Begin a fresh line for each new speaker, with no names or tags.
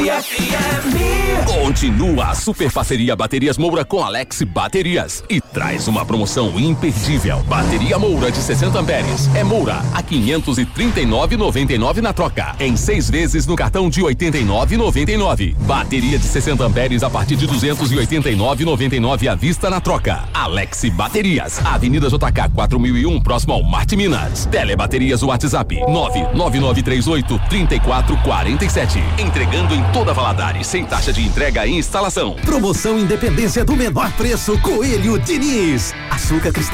Continua a super parceria Baterias Moura com Alex Baterias e traz uma promoção imperdível. Bateria Moura de 60 amperes é Moura a 539,99 na troca, em 6 vezes no cartão de 89,99. Bateria de 60 amperes a partir de 289,99 à vista na troca. Alex Baterias, Avenida JK 4001, próximo ao Marte Minas. Telebaterias WhatsApp 99938-3447. Entregando em toda Valadares, sem taxa de entrega e instalação.
Promoção Independência do menor preço, Coelho Diniz. Açúcar cristal